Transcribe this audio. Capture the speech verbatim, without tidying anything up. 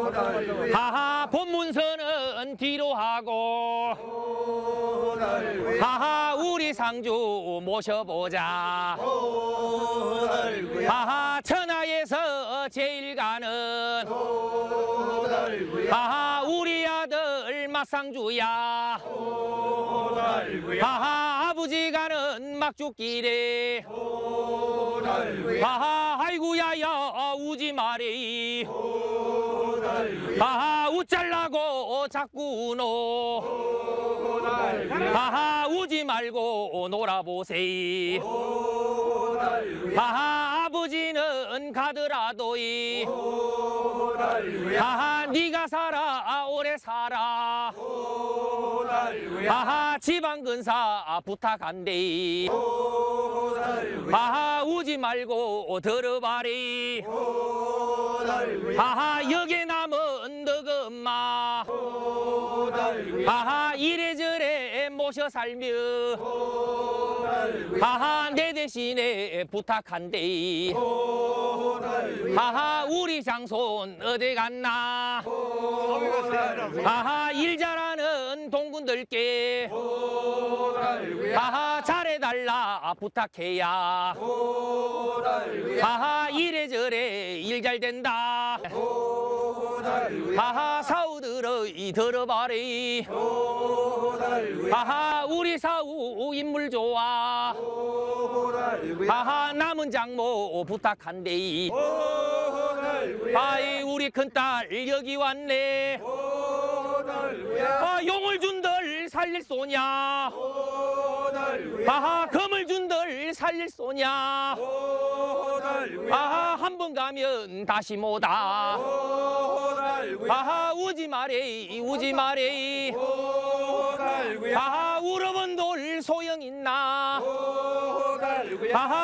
하하 본문서는 뒤로 하고 하하 우리 상주 모셔보자. 하하 천하에서 제일 가는 하하 우리 아들 막상주야. 하하 아버지 가는 막죽길에 하하 아이고야야 우지 말이. 하하 웃잘라고 자꾸 우노. 하하 우지 말고 놀아보세이. 하하 아버지는 가더라도이. 하하 네가 살아 오래 살아. 하하 지방 근사 부탁한대. 하하 우지 말고 들어봐리. 하하 여기 남은 너그 엄마. 하하 이래저래 모셔 살며 하하 내 대신에 부탁한대. 하하 우리 장손 어디 갔나. 하하 일 잘하는 동군들께 하하 잘해달라 부탁해야. 하하 이래저래 일 잘 된다. 하하 사우들어 이 들어봐리. 하하 우리 사우 인물 좋아. 하하 남은 장모 부탁한대. 아이 우리 큰딸 여기 왔네. 아 용을 준들 살릴 소냐. 하하 금을 준들 살릴 소냐. 아하 한 번 가면 다시 못와. 아하 우지 마래 우지 마래. 아하 울어본 돌 소용 있나. 아하